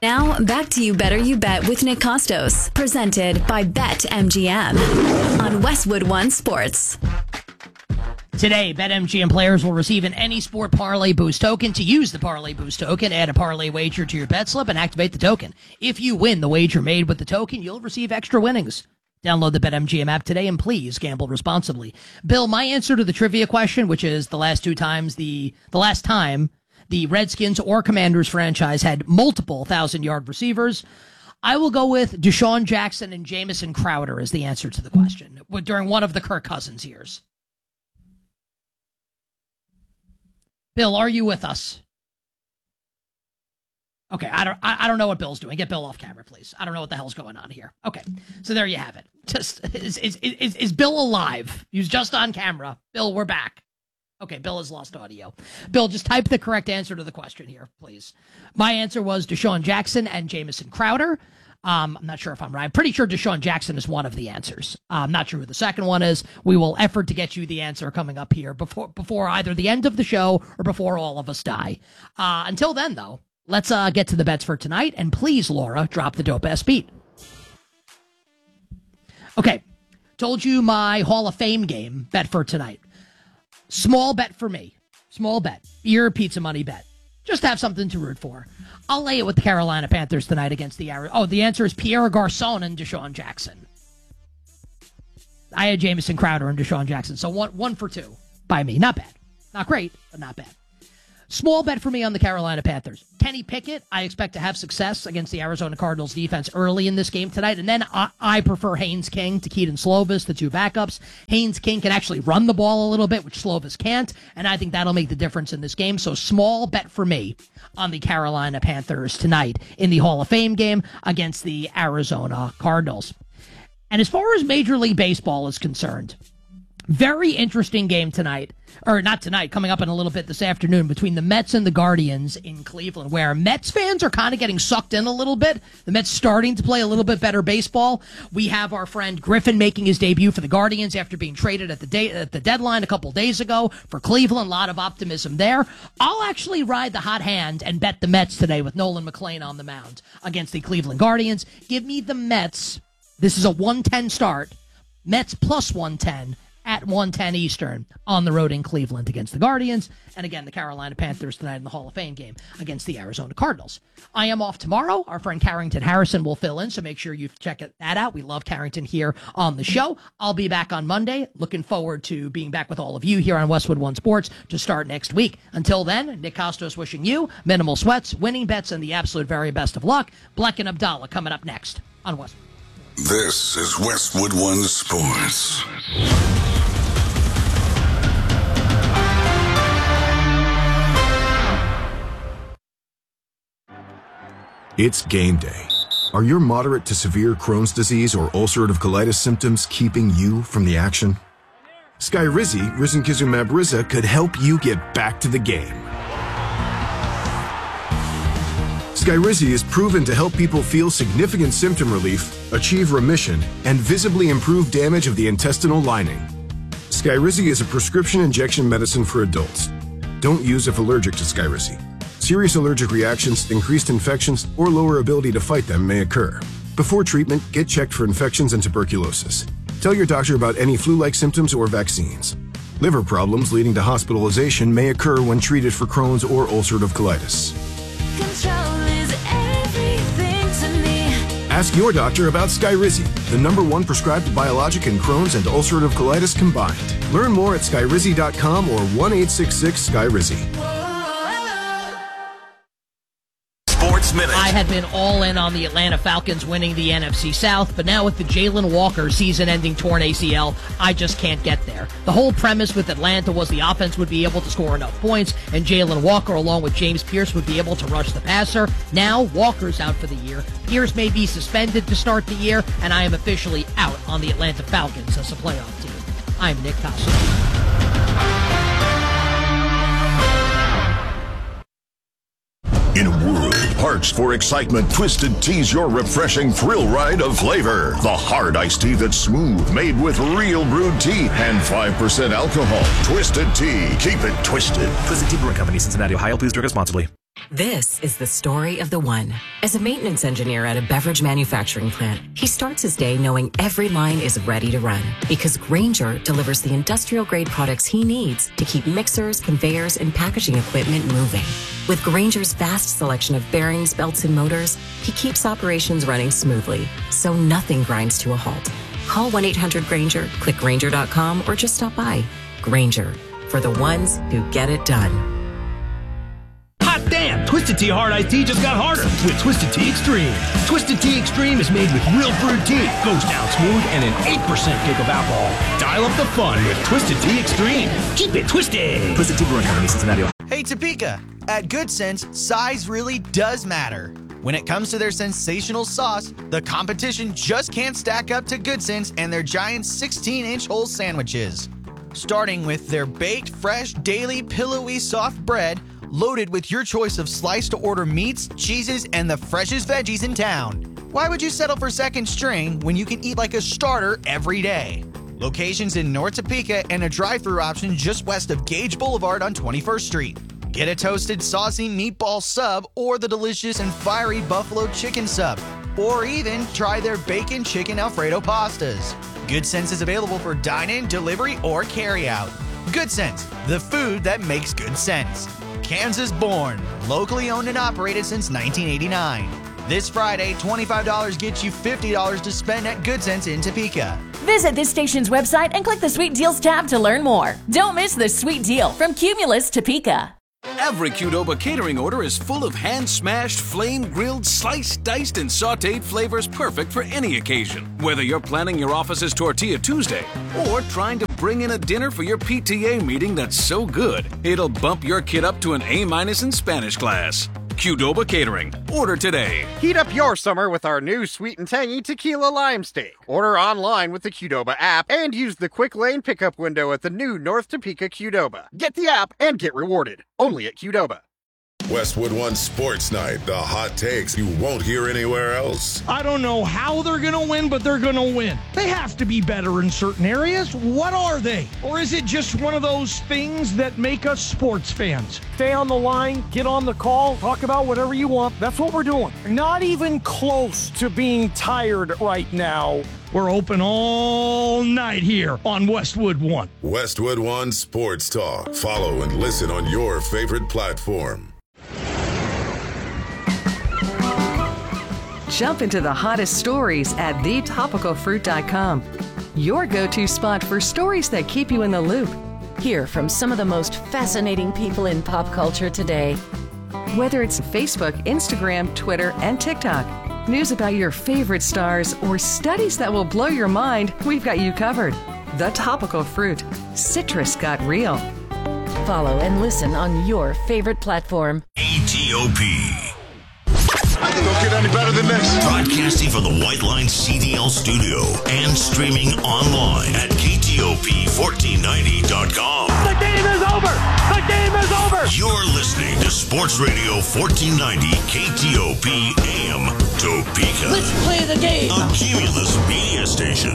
Now, back to You Better You Bet with Nick Costos, presented by BetMGM on Westwood One Sports. Today, BetMGM players will receive an Any Sport Parlay Boost token. To use the Parlay Boost token, add a parlay wager to your bet slip and activate the token. If you win the wager made with the token, you'll receive extra winnings. Download the BetMGM app today and please gamble responsibly. Bill, my answer to the trivia question, which is the last time the Redskins or Commanders franchise had multiple 1,000-yard receivers, I will go with Deshaun Jackson and Jamison Crowder as the answer to the question during one of the Kirk Cousins years. Bill, are you with us? Okay, I don't know what Bill's doing. Get Bill off camera, please. I don't know what the hell's going on here. Okay, so there you have it. Just is Bill alive? He was just on camera. Bill, we're back. Okay, Bill has lost audio. Bill, just type the correct answer to the question here, please. My answer was Deshaun Jackson and Jamison Crowder. I'm not sure if I'm right. I'm pretty sure Deshaun Jackson is one of the answers. I'm not sure who the second one is. We will effort to get you the answer coming up here before either the end of the show or before all of us die. Until then, though, let's get to the bets for tonight. And please, Laura, drop the dope-ass beat. Okay, told you my Hall of Fame game bet for tonight. Small bet for me. Small bet. Beer, pizza money bet. Just have something to root for. I'll lay it with the Carolina Panthers tonight against the Arizona. Oh, the answer is Pierre Garçon and Deshaun Jackson. I had Jamison Crowder and Deshaun Jackson. So one for two by me. Not bad. Not great, but not bad. Small bet for me on the Carolina Panthers. Kenny Pickett, I expect to have success against the Arizona Cardinals defense early in this game tonight. And then I prefer Haynes King to Keaton Slovis, the two backups. Haynes King can actually run the ball a little bit, which Slovis can't. And I think that'll make the difference in this game. So small bet for me on the Carolina Panthers tonight in the Hall of Fame game against the Arizona Cardinals. And as far as Major League Baseball is concerned, very interesting game tonight, or not tonight, coming up in a little bit this afternoon between the Mets and the Guardians in Cleveland, where Mets fans are kind of getting sucked in a little bit. The Mets starting to play a little bit better baseball. We have our friend Griffin making his debut for the Guardians after being traded at the deadline a couple days ago for Cleveland. A lot of optimism there. I'll actually ride the hot hand and bet the Mets today with Nolan McLean on the mound against the Cleveland Guardians. Give me the Mets. This is a 110 start. Mets plus 110. At 1:10 Eastern on the road in Cleveland against the Guardians. And again, the Carolina Panthers tonight in the Hall of Fame game against the Arizona Cardinals. I am off tomorrow. Our friend Carrington Harrison will fill in, so make sure you check that out. We love Carrington here on the show. I'll be back on Monday. Looking forward to being back with all of you here on Westwood One Sports to start next week. Until then, Nick Costos wishing you minimal sweats, winning bets, and the absolute very best of luck. Bleck and Abdallah coming up next on Westwood. This is Westwood One Sports. It's game day. Are your moderate to severe Crohn's disease or ulcerative colitis symptoms keeping you from the action? Skyrizi, risankizumab Riza, could help you get back to the game. Skyrizi is proven to help people feel significant symptom relief, achieve remission, and visibly improve damage of the intestinal lining. Skyrizi is a prescription injection medicine for adults. Don't use if allergic to Skyrizi. Serious allergic reactions, increased infections, or lower ability to fight them may occur. Before treatment, get checked for infections and tuberculosis. Tell your doctor about any flu-like symptoms or vaccines. Liver problems leading to hospitalization may occur when treated for Crohn's or ulcerative colitis. Control is everything to me. Ask your doctor about Skyrizi, the #1 prescribed biologic in Crohn's and ulcerative colitis combined. Learn more at skyrizi.com or 1-866-SKYRIZI. I had been all in on the Atlanta Falcons winning the NFC South, but now with the Jalen Walker season-ending torn ACL, I just can't get there. The whole premise with Atlanta was the offense would be able to score enough points, and Jalen Walker, along with James Pierce, would be able to rush the passer. Now, Walker's out for the year. Pierce may be suspended to start the year, and I am officially out on the Atlanta Falcons as a playoff team. I'm Nick Costos. In a world parched for excitement, Twisted Tea's your refreshing thrill ride of flavor. The hard iced tea that's smooth, made with real brewed tea and 5% alcohol. Twisted Tea. Keep it twisted. Twisted Tea Brewing Company, Cincinnati, Ohio. Please drink responsibly. This is the story of the one. As a maintenance engineer at a beverage manufacturing plant, he starts his day knowing every line is ready to run because Grainger delivers the industrial-grade products he needs to keep mixers, conveyors, and packaging equipment moving. With Grainger's vast selection of bearings, belts, and motors, he keeps operations running smoothly, so nothing grinds to a halt. Call 1-800-GRAINGER, click Grainger.com, or just stop by. Grainger, for the ones who get it done. Hot damn! Twisted Tea Hard Iced Tea just got harder with Twisted Tea Extreme. Twisted Tea Extreme is made with real brewed tea, goes down smooth, and an 8% kick of alcohol. Dial up the fun with Twisted Tea Extreme. Keep it twisted. Twisted Tea Brewing Company, Cincinnati. Hey Topeka, at Good Sense, size really does matter. When it comes to their sensational sauce, the competition just can't stack up to Good Sense and their giant 16-inch whole sandwiches. Starting with their baked, fresh, daily, pillowy, soft bread, loaded with your choice of slice-to-order meats, cheeses, and the freshest veggies in town. Why would you settle for second string when you can eat like a starter every day? Locations in North Topeka and a drive-thru option just west of Gage Boulevard on 21st Street. Get a toasted, saucy meatball sub or the delicious and fiery buffalo chicken sub. Or even try their bacon chicken Alfredo pastas. Good Sense is available for dine-in, delivery, or carry-out. Good Sense, the food that makes good sense. Kansas born, locally owned and operated since 1989. This Friday, $25 gets you $50 to spend at Good Sense in Topeka. Visit this station's website and click the Sweet Deals tab to learn more. Don't miss the sweet deal from Cumulus Topeka. Every Qdoba catering order is full of hand-smashed, flame-grilled, sliced, diced, and sautéed flavors perfect for any occasion. Whether you're planning your office's Tortilla Tuesday or trying to bring in a dinner for your PTA meeting that's so good, it'll bump your kid up to an A- in Spanish class. Qdoba Catering. Order today. Heat up your summer with our new sweet and tangy tequila lime steak. Order online with the Qdoba app and use the quick lane pickup window at the new North Topeka Qdoba. Get the app and get rewarded. Only at Qdoba. Westwood One Sports Night. The hot takes you won't hear anywhere else. I don't know how they're going to win, but they're going to win. They have to be better in certain areas. What are they? Or is it just one of those things that make us sports fans? Stay on the line, get on the call, talk about whatever you want. That's what we're doing. Not even close to being tired right now. We're open all night here on Westwood One. Westwood One Sports Talk. Follow and listen on your favorite platform. Jump into the hottest stories at thetopicalfruit.com. Your go-to spot for stories that keep you in the loop. Hear from some of the most fascinating people in pop culture today. Whether it's Facebook, Instagram, Twitter, and TikTok, news about your favorite stars, or studies that will blow your mind, we've got you covered. The Topical Fruit. Citrus got real. Follow and listen on your favorite platform. ATOP. Don't get any better than this. Broadcasting from the White Line CDL studio and streaming online at KTOP1490.com. The game is over! The game is over! You're listening to Sports Radio 1490 KTOP AM Topeka. Let's play the game! A Cumulus media station.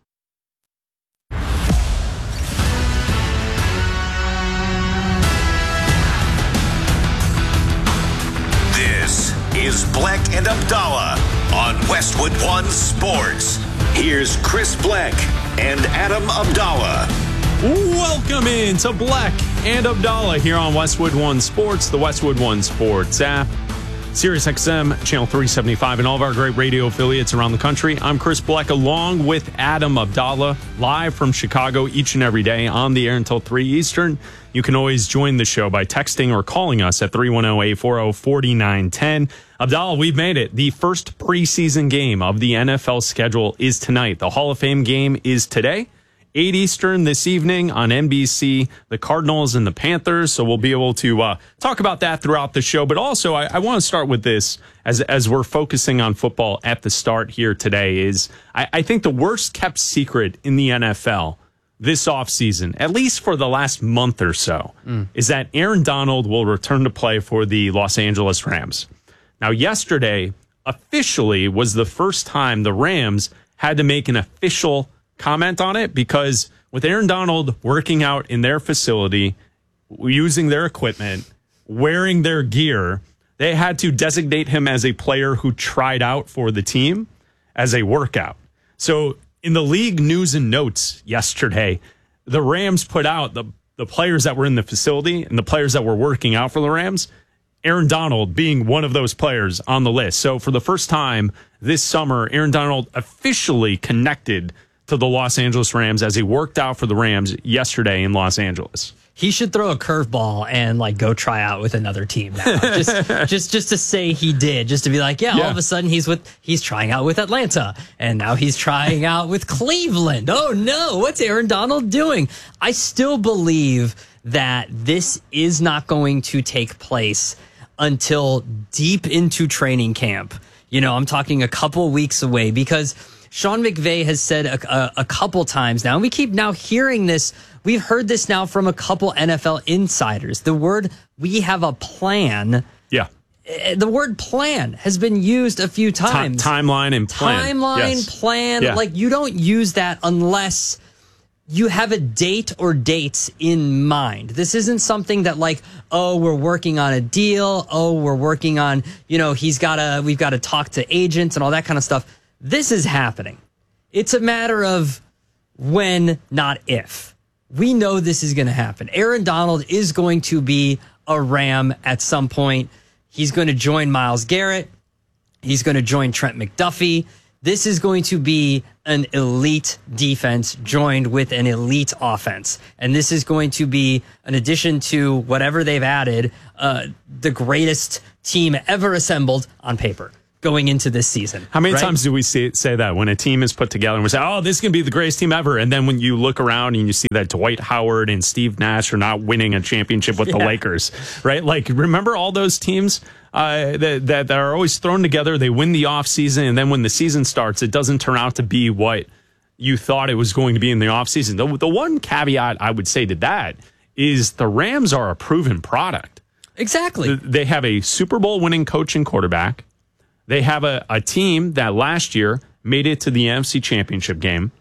This is Black and Abdallah on Westwood One Sports. Here's Chris Black and Adam Abdallah. Welcome in to Black and Abdallah here on Westwood One Sports, the Westwood One Sports app, Sirius XM, channel 375, and all of our great radio affiliates around the country. I'm Chris Black along with Adam Abdallah, live from Chicago each and every day on the air until 3 Eastern. You can always join the show by texting or calling us at 310-840-4910. Abdallah, we've made it. The first preseason game of the NFL schedule is tonight. The Hall of Fame game is today, 8 Eastern this evening on NBC, the Cardinals and the Panthers. So we'll be able to talk about that throughout the show. But also, I want to start with this as we're focusing on football at the start here today is I think the worst kept secret in the NFL this offseason, at least for the last month or so, is that Aaron Donald will return to play for the Los Angeles Rams. Now, yesterday officially was the first time the Rams had to make an official comment on it because with Aaron Donald working out in their facility, using their equipment, wearing their gear, They had to designate him as a player who tried out for the team as a workout. So in the league news and notes yesterday, the Rams put out the players that were in the facility and the players that were working out for the Rams, Aaron Donald being one of those players on the list. So for the first time this summer, Aaron Donald officially connected to the Los Angeles Rams as he worked out for the Rams yesterday in Los Angeles. He should throw a curveball and go try out with another team now. just to say he did, just to be like, all of a sudden he's trying out with Atlanta, and now he's trying out with Cleveland. Oh no, what's Aaron Donald doing? I still believe that this is not going to take place until deep into training camp. I'm talking a couple weeks away, because Sean McVay has said a couple times now, and we keep now hearing this. We've heard this now from a couple NFL insiders. The word "we have a plan." Yeah. The word "plan" has been used a few times. Timeline and plan. Plan. Yeah. You don't use that unless you have a date or dates in mind. This isn't something that we're working on a deal. Oh, we're working on, we've got to talk to agents and all that kind of stuff. This is happening. It's a matter of when, not if. We know this is going to happen. Aaron Donald is going to be a Ram at some point. He's going to join Myles Garrett. He's going to join Trent McDuffie. This is going to be an elite defense joined with an elite offense. And this is going to be, in addition to whatever they've added, the greatest team ever assembled on paper going into this season. How many times do we say that when a team is put together and we say, oh, this is going to be the greatest team ever? And then when you look around and you see that Dwight Howard and Steve Nash are not winning a championship with the Lakers, right? Remember all those teams that are always thrown together? They win the offseason, and then when the season starts, it doesn't turn out to be what you thought it was going to be in the offseason. The one caveat I would say to that is the Rams are a proven product. Exactly. They have a Super Bowl winning coach and quarterback. They have a team that last year made it to the NFC Championship game.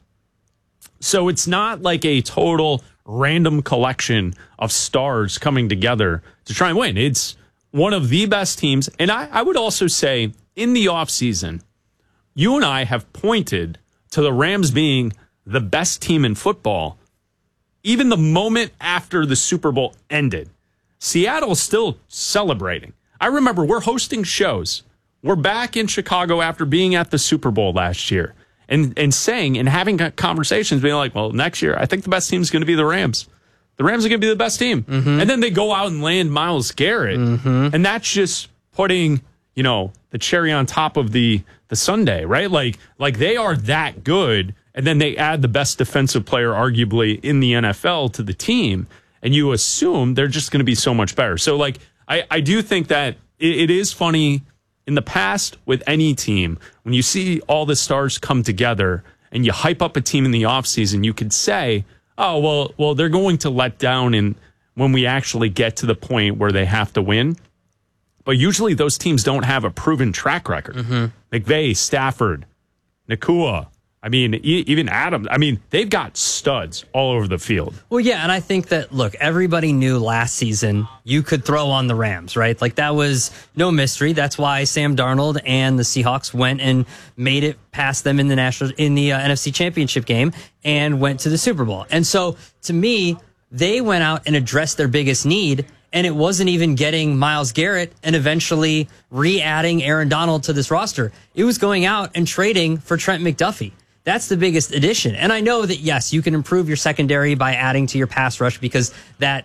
So it's not like a total random collection of stars coming together to try and win. It's one of the best teams. And I would also say in the offseason, you and I have pointed to the Rams being the best team in football. Even the moment after the Super Bowl ended, Seattle's still celebrating. I remember we're hosting shows. We're back in Chicago after being at the Super Bowl last year and saying and having conversations, being like, well, next year, I think the best team is going to be the Rams. The Rams are going to be the best team. Mm-hmm. And then they go out and land Myles Garrett. Mm-hmm. And that's just putting, the cherry on top of the sundae, right? Like they are that good. And then they add the best defensive player, arguably, in the NFL to the team. And you assume they're just going to be so much better. So, I do think that it is funny. In the past, with any team, when you see all the stars come together and you hype up a team in the offseason, you could say, oh, well, they're going to let down when we actually get to the point where they have to win. But usually those teams don't have a proven track record. Mm-hmm. McVay, Stafford, Nakua, even Adams. They've got studs all over the field. Well, yeah, and I think that, look, everybody knew last season you could throw on the Rams, right? That was no mystery. That's why Sam Darnold and the Seahawks went and made it past them in the NFC Championship game and went to the Super Bowl. And so, to me, they went out and addressed their biggest need, and it wasn't even getting Myles Garrett and eventually re-adding Aaron Donald to this roster. It was going out and trading for Trent McDuffie. That's the biggest addition. And I know that, yes, you can improve your secondary by adding to your pass rush because that,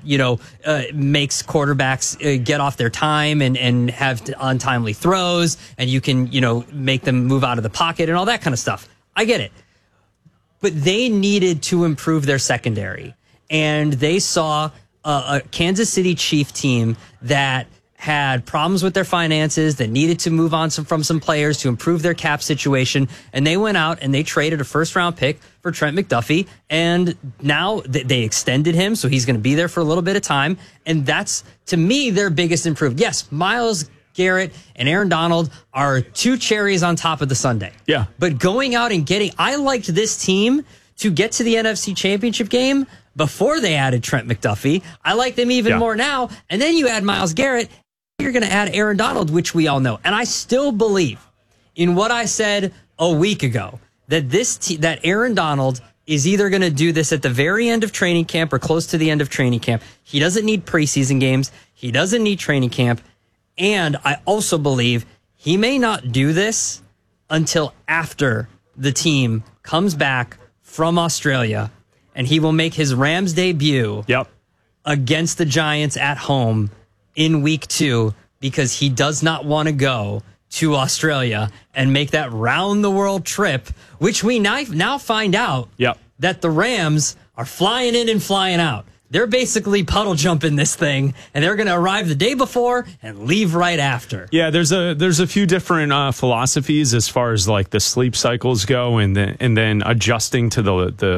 makes quarterbacks get off their time and have untimely throws. And you can, make them move out of the pocket and all that kind of stuff. I get it. But they needed to improve their secondary. And they saw a Kansas City Chief team that had problems with their finances, that needed to move on from some players to improve their cap situation. And they went out and they traded a first-round pick for Trent McDuffie. And now they extended him, so he's going to be there for a little bit of time. And that's, to me, their biggest improvement. Yes, Myles Garrett and Aaron Donald are two cherries on top of the sundae. Yeah. But going out and I liked this team to get to the NFC Championship game before they added Trent McDuffie. I like them even more now. And then you add Myles Garrett, you're going to add Aaron Donald, which we all know. And I still believe in what I said a week ago, that that Aaron Donald is either going to do this at the very end of training camp or close to the end of training camp. He doesn't need preseason games. He doesn't need training camp. And I also believe he may not do this until after the team comes back from Australia, and he will make his Rams debut against the Giants at home in week 2 because he does not want to go to Australia and make that round-the-world trip, which we now find out that the Rams are flying in and flying out. They're basically puddle jumping this thing, and they're going to arrive the day before and leave right after. Yeah, there's a few different philosophies as far as like the sleep cycles go, and then adjusting to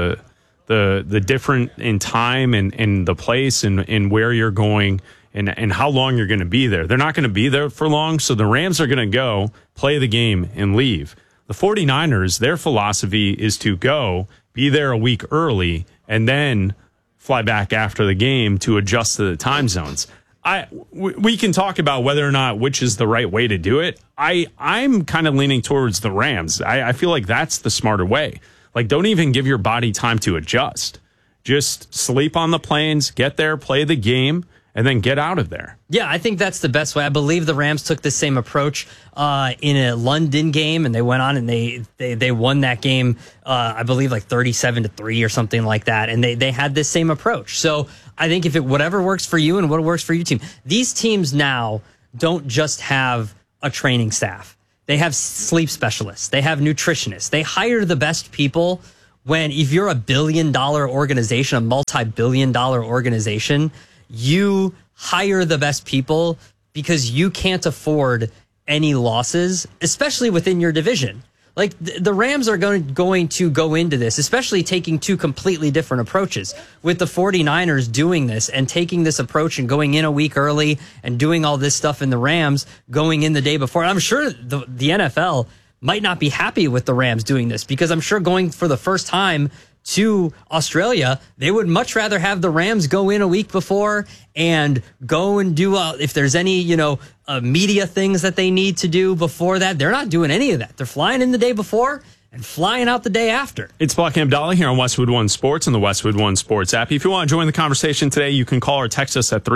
the different in time and the place and where you're going and how long you're going to be there. They're not going to be there for long, so the Rams are going to go play the game and leave. The 49ers, their philosophy is to go, be there a week early, and then fly back after the game to adjust to the time zones. We can talk about whether or not which is the right way to do it. I'm kind of leaning towards the Rams. I feel like that's the smarter way. Like, don't even give your body time to adjust. Just sleep on the planes, get there, play the game, and then get out of there. Yeah, I think that's the best way. I believe the Rams took the same approach in a London game, and they went on and they won that game, I believe, like 37-3 or something like that. And they had this same approach. So I think if whatever works for you and what works for your team, these teams now don't just have a training staff. They have sleep specialists. They have nutritionists. They hire the best people. If you're a billion-dollar organization, a multi-billion-dollar organization, you hire the best people because you can't afford any losses, especially within your division. Like the Rams are going to go into this, especially taking two completely different approaches. With the 49ers doing this and taking this approach and going in a week early and doing all this stuff, in the Rams going in the day before. And I'm sure the NFL might not be happy with the Rams doing this, because I'm sure going for the first time to Australia, they would much rather have the Rams go in a week before and go and do, if there's any, media things that they need to do before that. They're not doing any of that. They're flying in the day before and flying out the day after. It's Black and Abdallah here on Westwood One Sports and the Westwood One Sports app. If you want to join the conversation today, you can call or text us at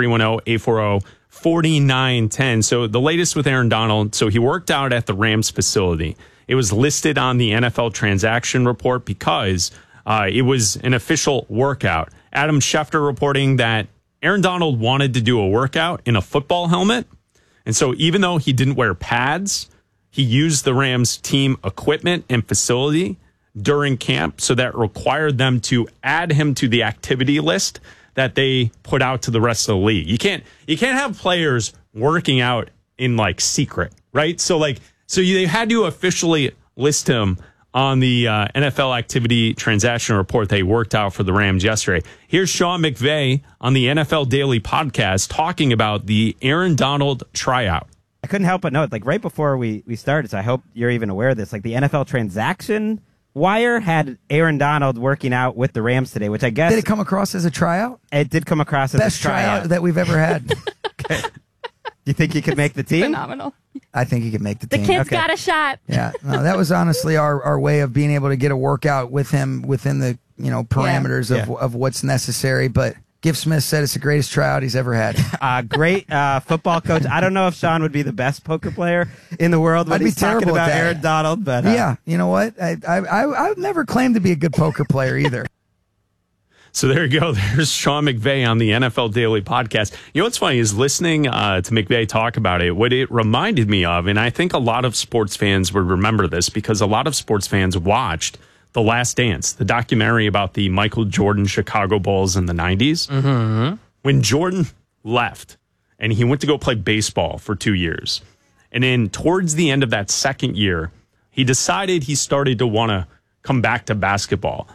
310-840-4910. So the latest with Aaron Donald. So he worked out at the Rams facility. It was listed on the NFL transaction report because it was an official workout. Adam Schefter reporting that Aaron Donald wanted to do a workout in a football helmet. And so even though he didn't wear pads, he used the Rams team equipment and facility during camp. So that required them to add him to the activity list that they put out to the rest of the league. You can't have players working out in secret, right? So they had to officially list him on the NFL activity transaction report they worked out for the Rams yesterday. Here's Sean McVay on the NFL Daily podcast talking about the Aaron Donald tryout. I couldn't help but note, right before we started, so I hope you're even aware of this, the NFL transaction wire had Aaron Donald working out with the Rams today, which I guess... Did it come across as a tryout? It did come across as Best a tryout that we've ever had. Okay. You think he could make the team? Phenomenal. I think he could make the The team. kid's got a shot. Yeah, no, that was honestly our way of being able to get a workout with him within the parameters of what's necessary. But Giff Smith said it's the greatest tryout he's ever had. Great football coach. I don't know if Sean would be the best poker player in the world when he's talking about Aaron Donald, but yeah, you know what? I've never claimed to be a good poker player either. So there you go. There's Sean McVay on the NFL Daily podcast. You know what's funny is listening to McVay talk about it, what it reminded me of, and I think a lot of sports fans would remember this because a lot of sports fans watched The Last Dance, the documentary about the Michael Jordan Chicago Bulls in the 90s. Mm-hmm. When Jordan left and he went to go play baseball for 2 years, and then towards the end of that second year, he decided he started to want to come back to basketball.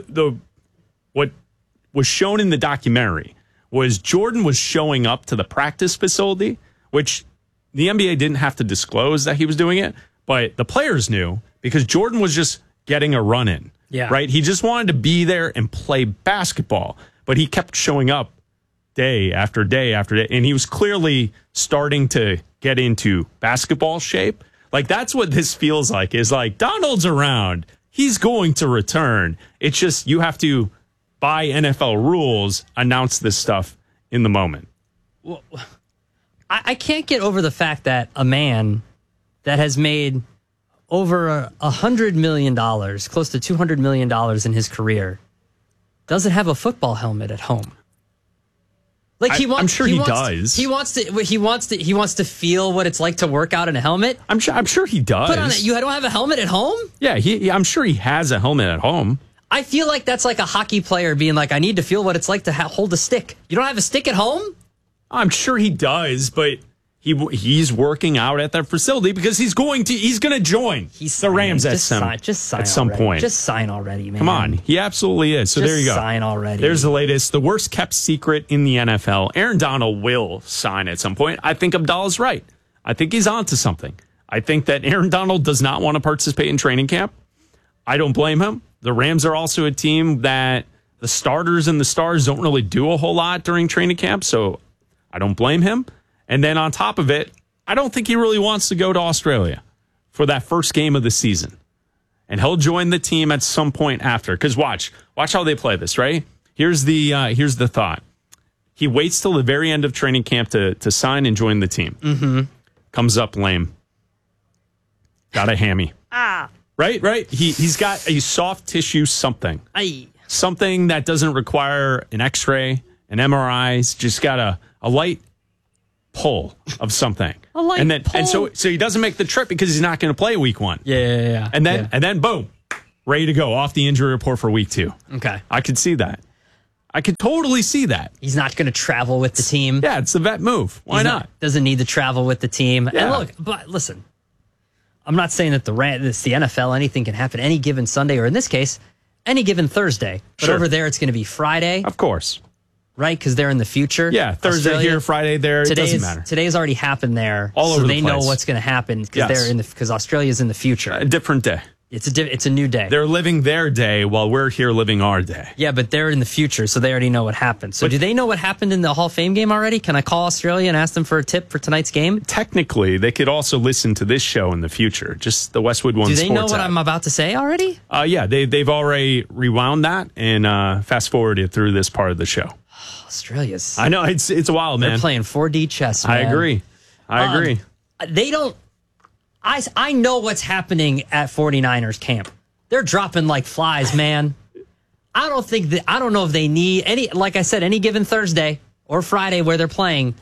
What was shown in the documentary was Jordan was showing up to the practice facility, which the NBA didn't have to disclose that he was doing it, but the players knew because Jordan was just getting a run in. Yeah. Right? He just wanted to be there and play basketball, but he kept showing up day after day after day. And he was clearly starting to get into basketball shape. Like, that's what this feels like, is like, Donald's around. He's going to return. It's just you have to, by NFL rules, announce this stuff in the moment. Well, I can't get over the fact that a man that has made over $100 million, close to $200 million in his career, doesn't have a football helmet at home. Like I'm sure he does. He wants to feel what it's like to work out in a helmet. I'm sure he does. Put on it. You don't have a helmet at home? Yeah, I'm sure he has a helmet at home. I feel like that's like a hockey player being like, I need to feel what it's like to hold a stick. You don't have a stick at home? I'm sure he does, but he's working out at that facility because he's going to join the Rams at some point. Just sign already, man. Come on, he absolutely is. So there you go. Sign already. There's the latest, the worst kept secret in the NFL. Aaron Donald will sign at some point. I think Abdallah's right. I think he's onto something. I think that Aaron Donald does not want to participate in training camp. I don't blame him. The Rams are also a team that the starters and the stars don't really do a whole lot during training camp, so I don't blame him. And then on top of it, I don't think he really wants to go to Australia for that first game of the season. And he'll join the team at some point after. Because watch how they play this, right? Here's the thought. He waits till the very end of training camp to sign and join the team. Mm-hmm. Comes up lame. Got a hammy. Right? He's got a soft tissue something. Something that doesn't require an x-ray, an MRI. It's just got a light pull of something. And so he doesn't make the trip because he's not going to play week 1. Yeah. And then boom, ready to go off the injury report for week 2. Okay. I could see that. I could totally see that. He's not going to travel with the team. Yeah, it's the vet move. Why not? Doesn't need to travel with the team. Yeah. And look, but listen, I'm not saying that it's the NFL, anything can happen any given Sunday, or in this case, any given Thursday. But Sure. over there, it's going to be Friday. Of course. Right? Because they're in the future. Yeah, Thursday Australia, here, Friday there. It doesn't matter. Today's already happened there. All over so the they know place. what's going to happen because Yes. because Australia's in the future. A different day. It's a new day. They're living their day while we're here living our day. Yeah, but they're in the future, so they already know what happened. So do they know what happened in the Hall of Fame game already? Can I call Australia and ask them for a tip for tonight's game? Technically, they could also listen to this show in the future. Just the Westwood One Do Sports they know what app. I'm about to say already? Yeah, they've already rewound that and fast forwarded through this part of the show. Australia's. I know, it's wild, man. They're playing 4D chess, man. I agree. They don't... I know what's happening at 49ers camp. They're dropping like flies, man. I don't know if they need like I said, any given Thursday or Friday where they're playing.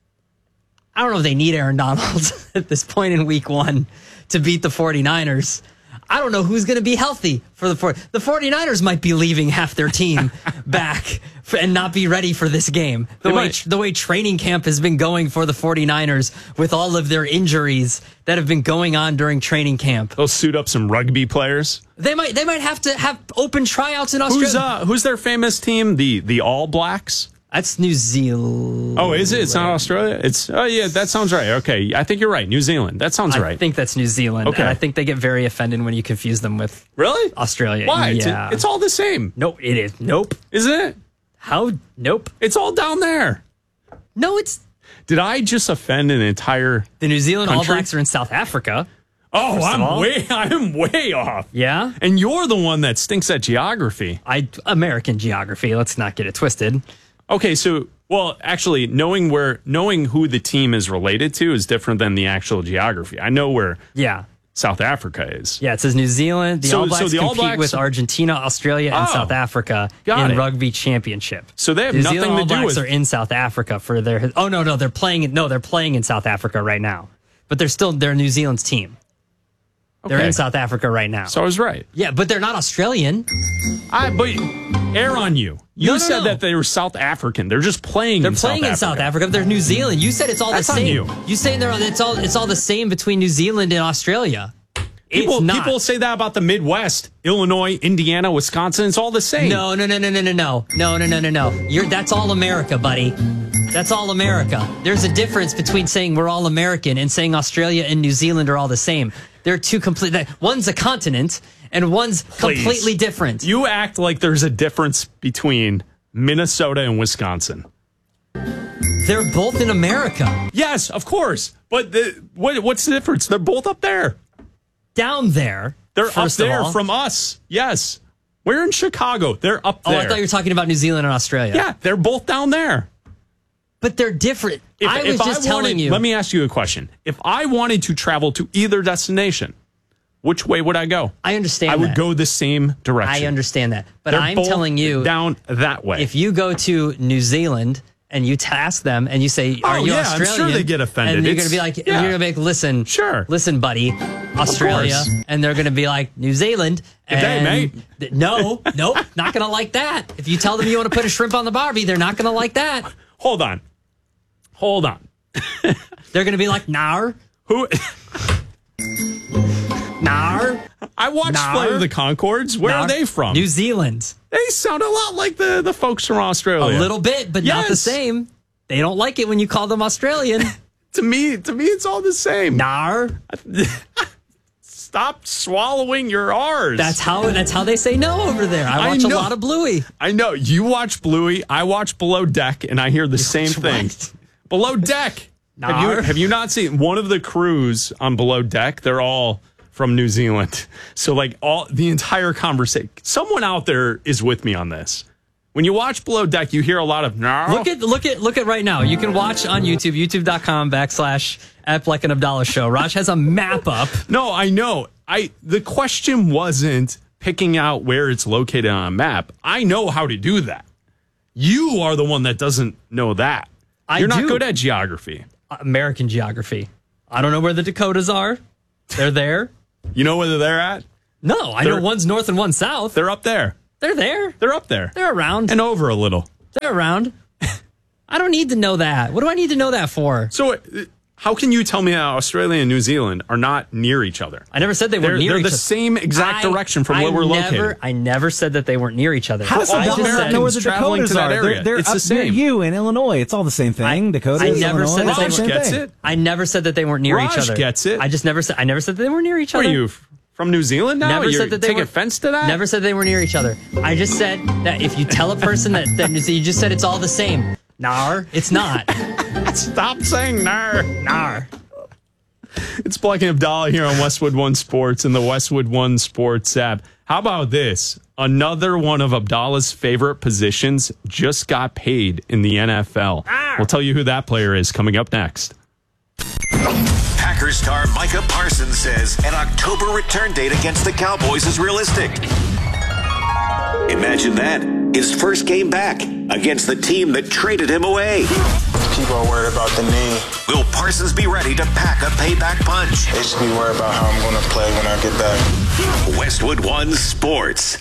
I don't know if they need Aaron Donald at this point in week 1 to beat the 49ers. I don't know who's going to be healthy for the 49ers might be leaving half their team back and not be ready for this game. The way training camp has been going for the 49ers with all of their injuries that have been going on during training camp. They'll suit up some rugby players. They might have to have open tryouts in Australia. Who's their famous team? The All Blacks? That's New Zealand. Oh, is it? It's not Australia? Yeah, that sounds right. Okay, I think you're right. New Zealand. That sounds right. I think that's New Zealand. Okay. And I think they get very offended when you confuse them with Australia. Why? Yeah. It's all the same. Nope, it is. Nope. Isn't it? How? Nope. It's all down there. No, it's... Did I just offend an entire The New Zealand country? All Blacks are in South Africa. Oh, First of all. I'm way off. Yeah? And you're the one that stinks at geography. American geography. Let's not get it twisted. Okay, so... Well, actually, knowing who the team is related to is different than the actual geography. I know where South Africa is. Yeah, it says New Zealand. The All Blacks compete with Argentina, Australia, and South Africa in rugby championship. So they have New nothing Zealand to All do Blacks with. are in South Africa for their. Oh no, they're playing in South Africa right now, but they're New Zealand's team. They're Okay. in South Africa right now. So I was right. Yeah, but they're not Australian. But air on you. You said that they were South African. They're just playing. They're playing in South Africa. They're New Zealand. You said it's all That's the on same. you. You saying it's all the same between New Zealand and Australia. People say that about the Midwest, Illinois, Indiana, Wisconsin. It's all the same. No. That's all America, buddy. That's all America. There's a difference between saying we're all American and saying Australia and New Zealand are all the same. They're two complete. One's a continent and one's completely different. You act like there's a difference between Minnesota and Wisconsin. They're both in America. Yes, of course. But what's the difference? They're both up there. Down there. They're up first of there all. from us. Yes. We're in Chicago. They're up there. Oh, I thought you were talking about New Zealand and Australia. Yeah, they're both down there. But they're different. I was just telling you. Let me ask you a question. If I wanted to travel to either destination, which way would I go? I understand I would that. go the same direction. I understand that. But They're I'm both telling you. down that way. If you go to New Zealand and you task them and you say, "Are you Australian?" I'm sure they get offended. And you're going to be like, you're going to be like, "Listen, listen, buddy, Australia," and they're going to be like, "New Zealand." Good day, and mate. Nope, not going to like that. If you tell them you want to put a shrimp on the Barbie, they're not going to like that. Hold on. They're going to be like, "Nar." Who? Nar. I watched Flight of the Conchords. Where are they from? New Zealand. They sound a lot like the folks from Australia. A little bit, but not the same. They don't like it when you call them Australian. To me, it's all the same. Nar. Stop swallowing your R's. That's how they say no over there. I watch a lot of Bluey. I know. You watch Bluey. I watch Below Deck, and I hear the same thing. Below Deck. Have you not seen one of the crews on Below Deck? They're all from New Zealand. So like the entire conversation. Someone out there is with me on this. When you watch Below Deck, you hear a lot of no. Look at right now. You can watch on YouTube, youtube.com/@Bleck and Abdallah show. Raj has a map up. No, I know. The question wasn't picking out where it's located on a map. I know how to do that. You are the one that doesn't know that. You're not good at geography. American geography. I don't know where the Dakotas are. They're there. You know where they're at? No, I know one's north and one's south. They're up there. They're there. They're up there. They're around. And over a little. They're around. I don't need to know that. What do I need to know that for? So how can you tell me that Australia and New Zealand are not near each other? I never said they were near each other. They're the same exact direction from where we're located. I never said that they weren't near each other. How does Abdallah know where the Dakotas are? They're it's up the same. near you in Illinois. It's all the same thing. Dakotas, I never Illinois, said that Raj gets it. I never said that they weren't near each Raj other. gets it. I never said they were near each other. Are you from New Zealand now? Never said that they take were, offense to that? Never said they were near each other. I just said that if you tell a person that you just said it's all the same. Nar, it's not. Stop saying nar. Nar. It's Bleck and Abdallah here on Westwood One Sports and the Westwood One Sports app. How about this? Another one of Abdallah's favorite positions just got paid in the NFL. We'll tell you who that player is coming up next. Packers star Micah Parsons says an October return date against the Cowboys is realistic. Imagine that. His first game back against the team that traded him away. People are worried about the knee. Will Parsons be ready to pack a payback punch? They should be worried about how I'm going to play when I get back. Westwood One Sports.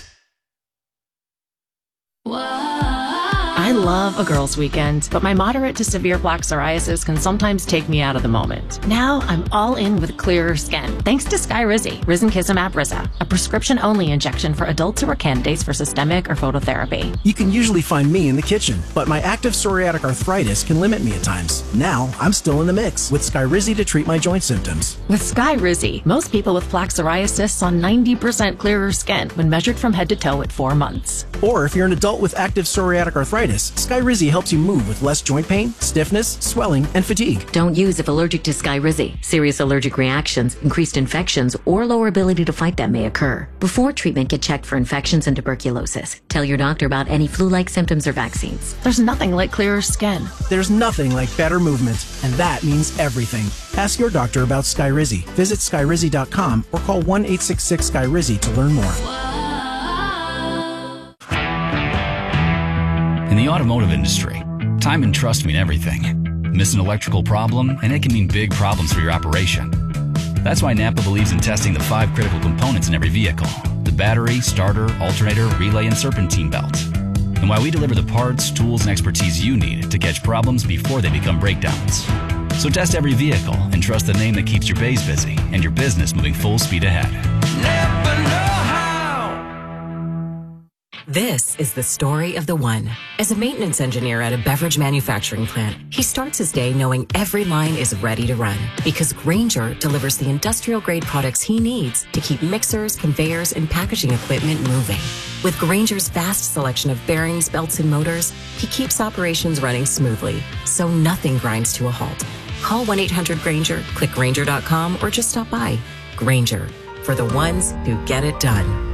I love a girls' weekend, but my moderate to severe plaque psoriasis can sometimes take me out of the moment. Now I'm all in with clearer skin, thanks to Skyrizi, Risankizumab Riza, a prescription-only injection for adults who are candidates for systemic or phototherapy. You can usually find me in the kitchen, but my active psoriatic arthritis can limit me at times. Now I'm still in the mix with Skyrizi to treat my joint symptoms. With Skyrizi, most people with plaque psoriasis saw 90% clearer skin when measured from head to toe at 4 months. Or if you're an adult with active psoriatic arthritis, Skyrizi helps you move with less joint pain, stiffness, swelling, and fatigue. Don't use if allergic to Skyrizi. Serious allergic reactions, increased infections, or lower ability to fight them may occur. Before treatment, get checked for infections and tuberculosis. Tell your doctor about any flu-like symptoms or vaccines. There's nothing like clearer skin. There's nothing like better movement, and that means everything. Ask your doctor about Skyrizi. Visit Skyrizi.com or call 1-866-SKYRIZI to learn more. In the automotive industry, time and trust mean everything. Miss an electrical problem, and it can mean big problems for your operation. That's why Napa believes in testing the 5 critical components in every vehicle: the battery, starter, alternator, relay, and serpentine belt. And why we deliver the parts, tools, and expertise you need to catch problems before they become breakdowns. So test every vehicle and trust the name that keeps your bays busy and your business moving full speed ahead. This is the story of the one. As a maintenance engineer at a beverage manufacturing plant, he starts his day knowing every line is ready to run because Grainger delivers the industrial-grade products he needs to keep mixers, conveyors, and packaging equipment moving. With Grainger's vast selection of bearings, belts, and motors, he keeps operations running smoothly, so nothing grinds to a halt. Call 1-800-GRAINGER, click Grainger.com, or just stop by. Grainger, for the ones who get it done.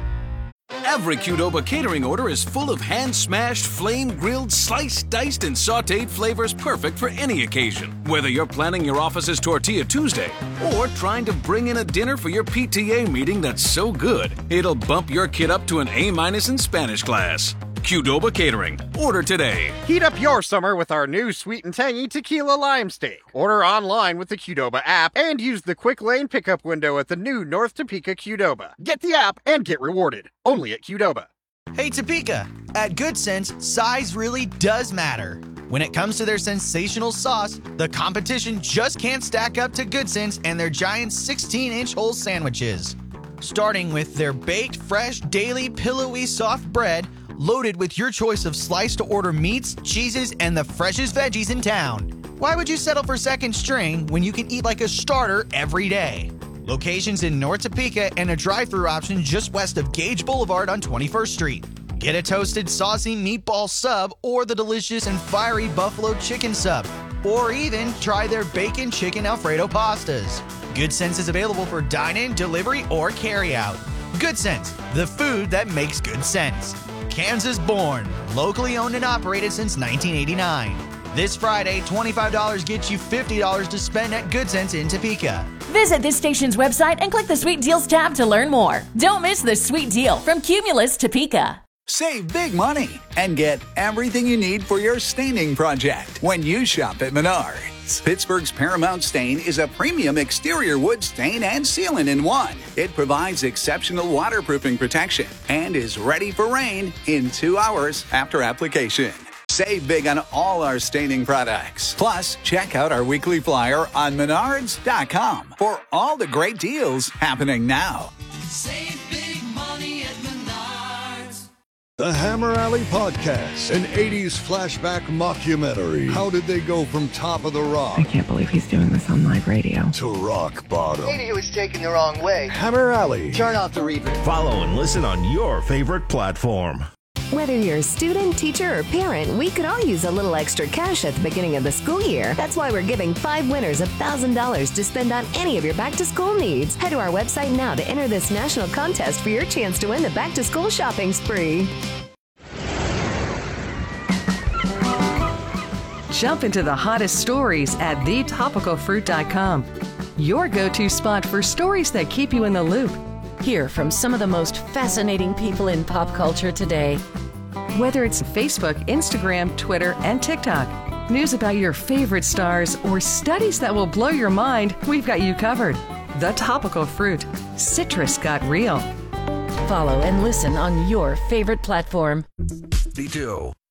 Every Qdoba catering order is full of hand-smashed, flame-grilled, sliced, diced, and sautéed flavors perfect for any occasion. Whether you're planning your office's Tortilla Tuesday or trying to bring in a dinner for your PTA meeting that's so good, it'll bump your kid up to an A- in Spanish class. Qdoba Catering. Order today. Heat up your summer with our new sweet and tangy tequila lime steak. Order online with the Qdoba app and use the quick lane pickup window at the new North Topeka Qdoba. Get the app and get rewarded. Only at Qdoba. Hey Topeka, at Good Sense, size really does matter. When it comes to their sensational sauce, the competition just can't stack up to Good Sense and their giant 16-inch whole sandwiches. Starting with their baked, fresh, daily, pillowy, soft bread, loaded with your choice of sliced-to-order meats, cheeses, and the freshest veggies in town. Why would you settle for second string when you can eat like a starter every day? Locations in North Topeka and a drive-thru option just west of Gage Boulevard on 21st Street. Get a toasted, saucy meatball sub or the delicious and fiery buffalo chicken sub. Or even try their bacon chicken Alfredo pastas. Good Sense is available for dine-in, delivery, or carry-out. Good Sense, the food that makes good sense. Kansas born, locally owned and operated since 1989. This Friday, $25 gets you $50 to spend at Good Sense in Topeka. Visit this station's website and click the Sweet Deals tab to learn more. Don't miss the sweet deal from Cumulus Topeka. Save big money and get everything you need for your staining project when you shop at Menards. Pittsburgh's Paramount Stain is a premium exterior wood stain and sealant in one. It provides exceptional waterproofing protection and is ready for rain in 2 hours after application. Save big on all our staining products. Plus, check out our weekly flyer on Menards.com for all the great deals happening now. Save big money at Menards. The Hammer Alley Podcast, an 80s flashback mockumentary. How did they go from top of the rock? I can't believe he's doing this on live radio. To rock bottom. Maybe he was taken the wrong way. Hammer Alley. Turn off the reverb. Follow and listen on your favorite platform. Whether you're a student, teacher, or parent, we could all use a little extra cash at the beginning of the school year. That's why we're giving 5 winners $1,000 to spend on any of your back-to-school needs. Head to our website now to enter this national contest for your chance to win the back-to-school shopping spree. Jump into the hottest stories at thetopicalfruit.com. Your go-to spot for stories that keep you in the loop. Hear from some of the most fascinating people in pop culture today. Whether it's Facebook, Instagram, Twitter, and TikTok, news about your favorite stars, or studies that will blow your mind, we've got you covered. The Topical Fruit. Citrus got real. Follow and listen on your favorite platform. B2.